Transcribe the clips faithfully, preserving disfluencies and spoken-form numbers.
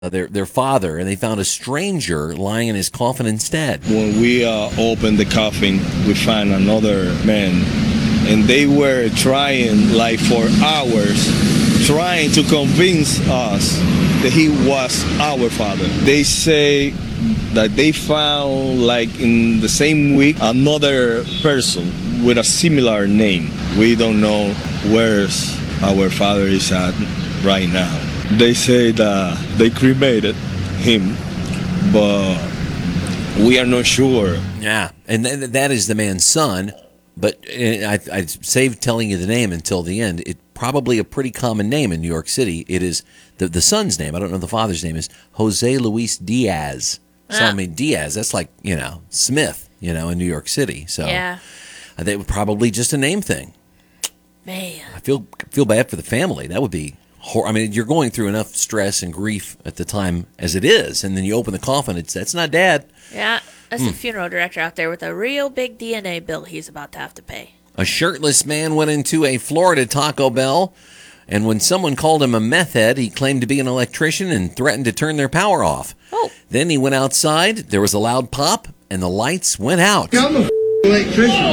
their their father, and they found a stranger lying in his coffin instead. When we uh, opened the coffin, we found another man, and they were trying, like for hours, trying to convince us that he was our father. They say that they found, like in the same week, another person with a similar name. We don't know where our father is at right now. They say that they cremated him, but we are not sure. Yeah, and th- that is the man's son, but I, I saved telling you the name until the end. It's probably a pretty common name in New York City. It is the, the son's name. I don't know the father's name is Jose Luis Diaz. So, I mean, Diaz, that's like, you know, Smith, you know, in New York City. So yeah. I think it was probably just a name thing. Man. I feel feel bad for the family. That would be hor- I mean, you're going through enough stress and grief at the time as it is, and then you open the coffin, it's that's not Dad. Yeah, that's Hmm. the funeral director out there with a real big D N A bill he's about to have to pay. A shirtless man went into a Florida Taco Bell, and when someone called him a meth head, he claimed to be an electrician and threatened to turn their power off. Oh. Then he went outside, there was a loud pop, and the lights went out. I'm a electrician.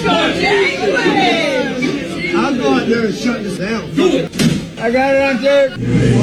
I'll go out there and shut this down. I got it on there.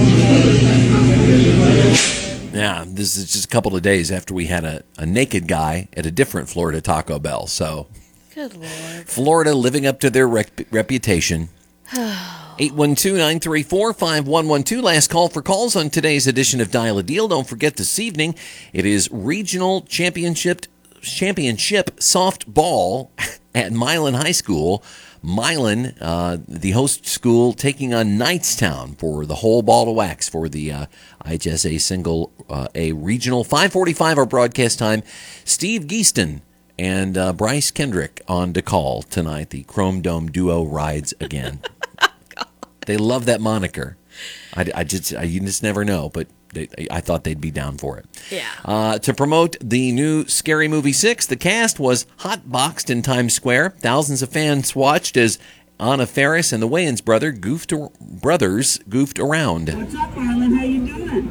Yeah, this is just a couple of days after we had a, a naked guy at a different Florida Taco Bell. So, good Lord. Florida living up to their rep- reputation. eight one two, nine three four, five one one two. Last call for calls on today's edition of Dial a Deal. Don't forget this evening, it is regional championship championship softball at Milan High School. Milan, uh, the host school, taking on Knightstown for the whole ball of wax for the uh, I H S A Single uh, A Regional. five forty-five our broadcast time. Steve Geeston and uh, Bryce Kendrick on to call tonight. The Chrome Dome duo rides again. They love that moniker. I, I just I, you just never know, but they, I thought they'd be down for it. Yeah. Uh, to promote the new Scary Movie six, the cast was hotboxed in Times Square. Thousands of fans watched as Anna Faris and the Wayans brother goofed ar- brothers goofed around. What's up, Marlon? How you doing?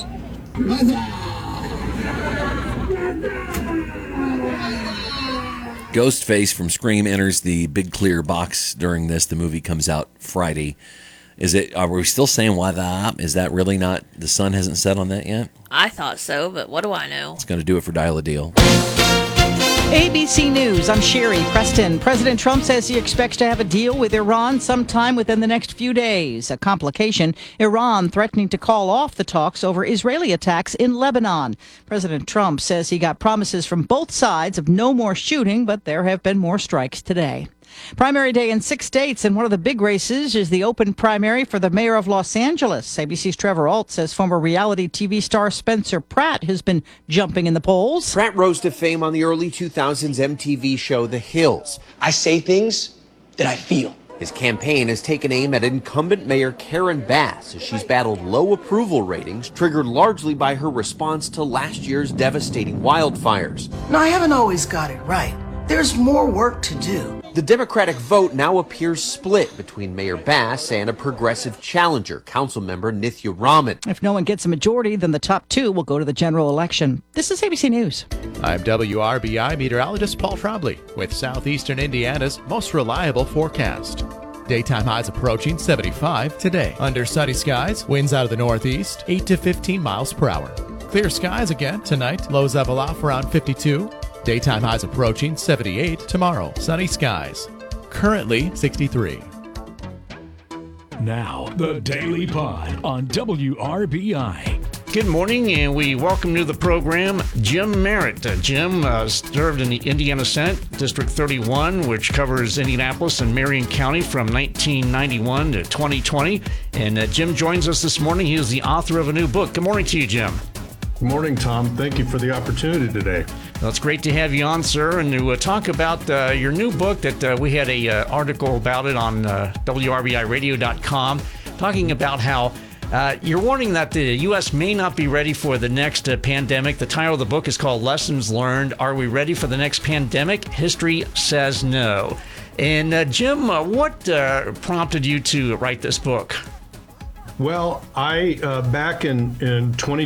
Ghostface from Scream enters the big clear box during this. The movie comes out Friday. Is it? Are we still saying why that? Is that really not? The sun hasn't set on that yet. I thought so, but what do I know? It's going to do it for Dial a Deal. A B C News, I'm Sherry Preston. President Trump says he expects to have a deal with Iran sometime within the next few days. A complication, Iran threatening to call off the talks over Israeli attacks in Lebanon. President Trump says he got promises from both sides of no more shooting, but there have been more strikes today. Primary day in six states, and one of the big races is the open primary for the mayor of Los Angeles. A B C's Trevor Ault says former reality T V star Spencer Pratt has been jumping in the polls. Pratt rose to fame on the early two thousands M T V show The Hills. I say things that I feel. His campaign has taken aim at incumbent Mayor Karen Bass as she's battled low approval ratings, triggered largely by her response to last year's devastating wildfires. No, I haven't always got it right. There's more work to do. The Democratic vote now appears split between Mayor Bass and a progressive challenger, Councilmember Nithya Raman. If no one gets a majority, then the top two will go to the general election. This is A B C News. I'm W R B I meteorologist Paul Trombley with southeastern Indiana's most reliable forecast. Daytime highs approaching seventy-five today. Under sunny skies, winds out of the northeast, eight to fifteen miles per hour. Clear skies again tonight, lows level off around fifty-two. Daytime highs approaching seventy-eight tomorrow. Sunny skies. Currently sixty-three. Now, the Daily Pod on W R B I. Good morning, and we welcome to the program Jim Merritt. Uh, Jim uh, served in the Indiana Senate, District thirty-one, which covers Indianapolis and Marion County from nineteen ninety-one to twenty twenty. And uh, Jim joins us this morning. He is the author of a new book. Good morning to you, Jim. Good morning, Tom. Thank you for the opportunity today. Well, it's great to have you on, sir, and to uh, talk about uh, your new book that uh, we had a uh, article about it on uh, W R B I radio dot com, talking about how uh, you're warning that the U S may not be ready for the next uh, pandemic. The title of the book is called Lessons Learned. Are we ready for the next pandemic? History says no. And uh, Jim, uh, what uh, prompted you to write this book? Well, I uh, back in in twenty